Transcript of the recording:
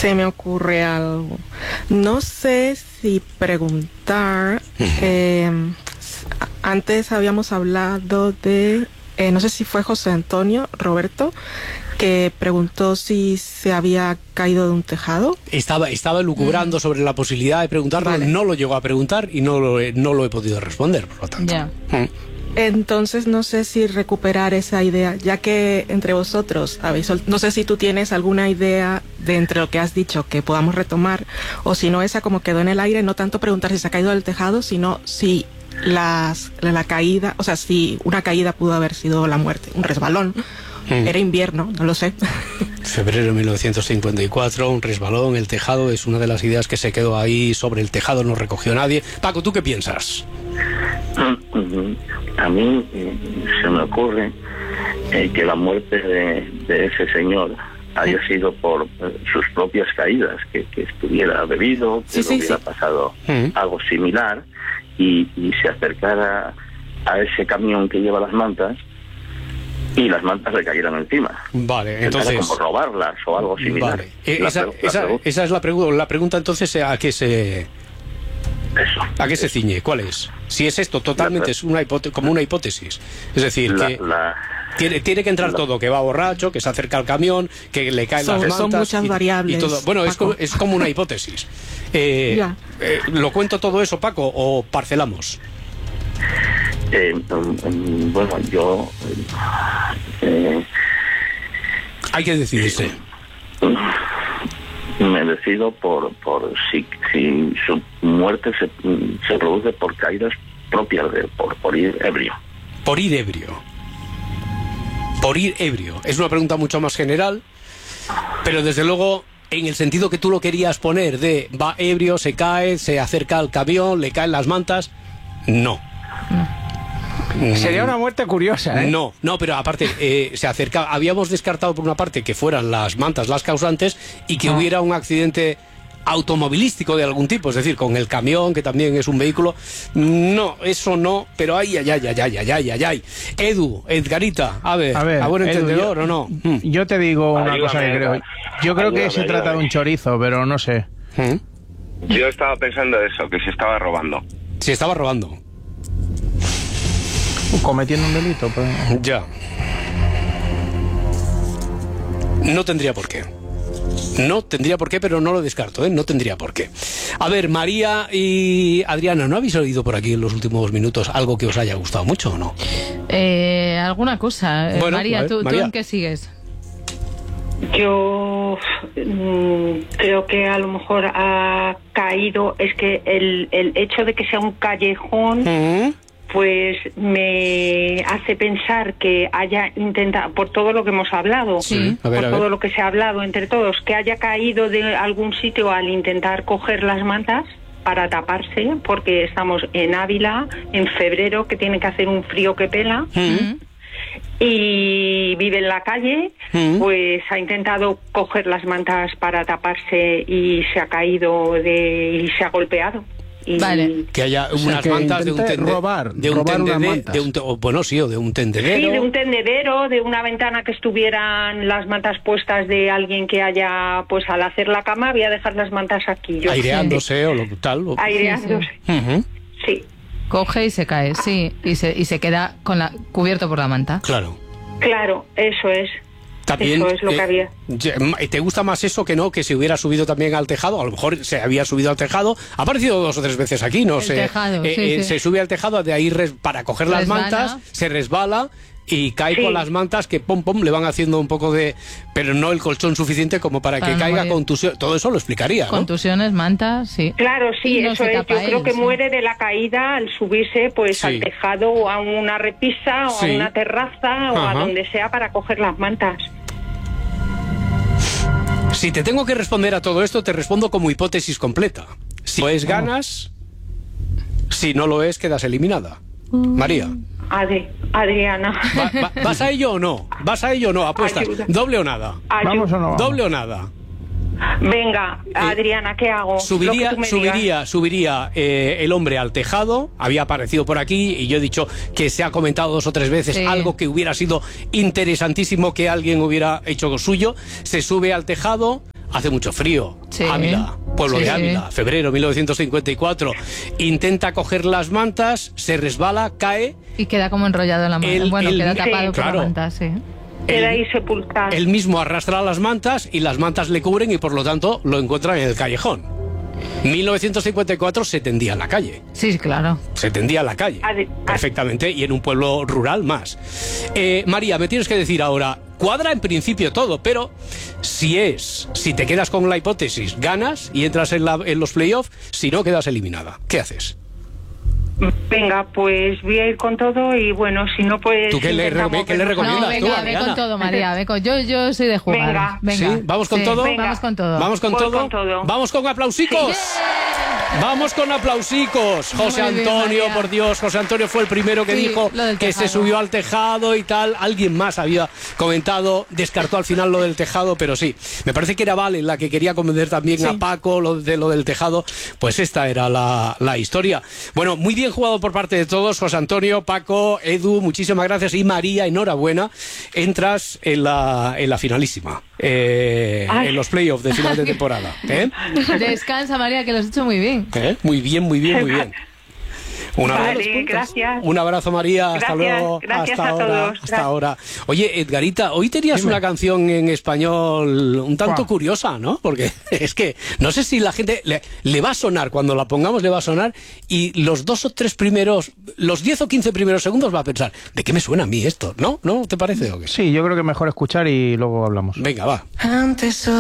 se me ocurre algo. No sé si preguntar. Antes habíamos hablado de, no sé si fue José Antonio Roberto, que preguntó si se había caído de un tejado. Estaba elucubrando sobre la posibilidad de preguntarlo. Vale. No lo llegó a preguntar y no lo he podido responder, por lo tanto. Ya. Entonces no sé si recuperar esa idea, ya que entre vosotros no sé si tú tienes alguna idea de entre lo que has dicho que podamos retomar, o si no, esa como quedó en el aire, no tanto preguntar si se ha caído del tejado, sino si la caída, o sea, si una caída pudo haber sido la muerte, un resbalón. Era invierno, no lo sé. Febrero de 1954, un resbalón, el tejado, es una de las ideas que se quedó ahí sobre el tejado, no recogió nadie. Paco, ¿tú qué piensas? A mí se me ocurre que la muerte de ese señor haya sido por sus propias caídas, que estuviera bebido, que hubiera pasado algo similar y se acercara a ese camión que lleva las mantas y las mantas le cayeran encima. Vale, entonces... como robarlas o algo similar. Vale. Esa es la pregunta, entonces, ¿a qué se... Eso. ¿A qué se ciñe? ¿Cuál es? Si es esto, totalmente es como una hipótesis. Es decir, tiene que entrar todo, que va borracho, que se acerca al camión, que le caen las mantas. Son muchas variables. Y todo. Bueno, es como una hipótesis. ¿Lo cuento todo eso, Paco, o parcelamos? Bueno, yo... hay que decidirse. Me decido por si su muerte se produce por caídas propias por ir ebrio. Por ir ebrio. Por ir ebrio. Es una pregunta mucho más general, pero desde luego, en el sentido que tú lo querías poner, de va ebrio, se cae, se acerca al camión, le caen las mantas, no. Sería una muerte curiosa, ¿eh? No, pero aparte se acerca. Habíamos descartado por una parte que fueran las mantas las causantes y que hubiera un accidente automovilístico de algún tipo, es decir, con el camión, que también es un vehículo. No, eso no, pero ay. Edu, Edgarita, a ver, ¿a buen entendedor o no? Yo te digo una cosa que creo. Yo creo que se trata de un chorizo, pero no sé. Yo estaba pensando eso, que se estaba robando. Se estaba robando. Cometiendo un delito, pues. Ya. No tendría por qué. No tendría por qué, pero no lo descarto, ¿eh? No tendría por qué. A ver, María y Adriana, ¿no habéis oído por aquí en los últimos minutos algo que os haya gustado mucho o no? Alguna cosa. Bueno, María, ¿tú en qué sigues? Yo creo que a lo mejor ha caído, es que el hecho de que sea un callejón... pues me hace pensar que haya intentado, por todo lo que hemos hablado, todo lo que se ha hablado entre todos, que haya caído de algún sitio al intentar coger las mantas para taparse, porque estamos en Ávila, en febrero, que tiene que hacer un frío que pela, y vive en la calle, pues ha intentado coger las mantas para taparse y se ha caído y se ha golpeado. Vale. Que haya unas mantas de un robar tendedero, de un tendedero. Sí, de un tendedero, de una ventana que estuvieran las mantas puestas de alguien que haya, pues al hacer la cama, había dejar las mantas aquí. Aireándose o lo tal. Aireándose. Sí. Coge y se cae, sí, y se queda cubierto por la manta. Claro. Claro, eso es. También, eso es lo que había. ¿Te gusta más eso que no que se hubiera subido también al tejado? A lo mejor se había subido al tejado. Ha aparecido 2 o 3 veces aquí, ¿no? Se sube al tejado, de ahí para coger las mantas, se resbala y cae con las mantas que le van haciendo un poco de... Pero no el colchón suficiente como para que caiga contusión. Todo eso lo explicaría, ¿no? Contusiones, mantas, sí. Claro, sí, eso es. Yo creo que muere de la caída al subirse pues al tejado o a una repisa o a una terraza o a donde sea para coger las mantas. Si te tengo que responder a todo esto, te respondo como hipótesis completa. Si lo es, ganas. Si no lo es, quedas eliminada. María. Adriana. ¿Vas a ello o no? Apuestas. Ayuda. ¿Doble o nada? ¿Vamos o no? ¿Doble o nada? Venga, Adriana, ¿qué hago? Subiría el hombre al tejado. Había aparecido por aquí y yo he dicho que se ha comentado 2 o 3 veces algo que hubiera sido interesantísimo que alguien hubiera hecho suyo. Se sube al tejado, hace mucho frío. Sí. Ávila, pueblo de Ávila, febrero 1954. Intenta coger las mantas, se resbala, cae. Y queda como enrollado en la manta. Queda tapado por la manta, sí. Queda ahí sepultado. Él mismo arrastra las mantas y las mantas le cubren y por lo tanto lo encuentran en el callejón. 1954 se tendía en la calle. Sí, claro. Se tendía en la calle. Perfectamente, y en un pueblo rural más. María, me tienes que decir ahora, cuadra en principio todo, pero si te quedas con la hipótesis, ganas y entras en los playoffs, si no, quedas eliminada. ¿Qué haces? Venga, pues voy a ir con todo y bueno, si no pues... ¿Tú qué le recomiendas? No, venga, ve con todo, María, yo soy de jugar. Venga. ¿Sí? ¿Vamos con todo? Venga. Vamos con todo. ¿Vamos con todo? ¿Vamos con aplausicos? Sí. Vamos con aplausicos. José Antonio, por Dios, José Antonio fue el primero que dijo que se subió al tejado y tal. Alguien más había comentado, descartó al final lo del tejado, pero sí. Me parece que era Vale la que quería convencer también a Paco lo del tejado. Pues esta era la historia. Bueno, muy bien jugado por parte de todos, José Antonio, Paco, Edu, muchísimas gracias. Y María, enhorabuena. Entras en la finalísima. En los playoffs de final de temporada. Descansa, María, que lo has hecho muy bien. Muy bien. Gracias. Un abrazo, María. Hasta luego. Gracias hasta a ahora. todos. Hasta ahora. Oye, Edgarita, hoy tenías una canción en español un tanto curiosa, ¿no? Porque es que no sé si la gente le va a sonar, cuando la pongamos le va a sonar, y los 2 o 3 primeros, los 10 o 15 primeros segundos va a pensar, ¿de qué me suena a mí esto? ¿No? ¿No te parece o qué? Sí, yo creo que es mejor escuchar y luego hablamos. Venga, va. Antes